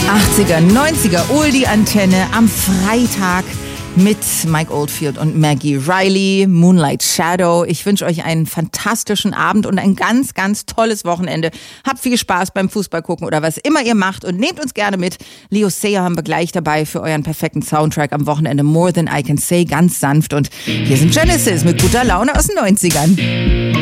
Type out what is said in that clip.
80er, 90er, Oldie-Antenne am Freitag mit Mike Oldfield und Maggie Riley, Moonlight Shadow. Ich wünsche euch einen fantastischen Abend und ein ganz, ganz tolles Wochenende. Habt viel Spaß beim Fußball gucken oder was immer ihr macht und nehmt uns gerne mit. Leo Sayer haben wir gleich dabei für euren perfekten Soundtrack am Wochenende. More Than I Can Say, ganz sanft. Und hier sind Genesis mit guter Laune aus den 90ern.